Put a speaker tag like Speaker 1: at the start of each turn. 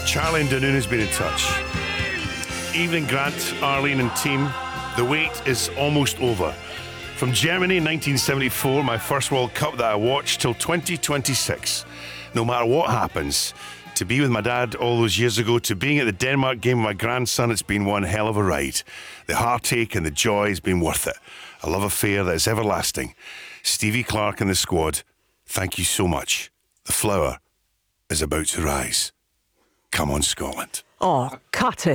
Speaker 1: Charlie and Dunoon has been in touch. Evening, Grant, Arlene and team. The wait is almost over. From Germany in 1974, my first World Cup that I watched, till 2026. No matter what happens, to be with my dad all those years ago, to being at the Denmark game with my grandson, it's been one hell of a ride. The heartache and the joy has been worth it. A love affair that is everlasting. Stevie Clarke and the squad, thank you so much. The flower is about to rise. Come on, Scotland.
Speaker 2: Oh, cut it.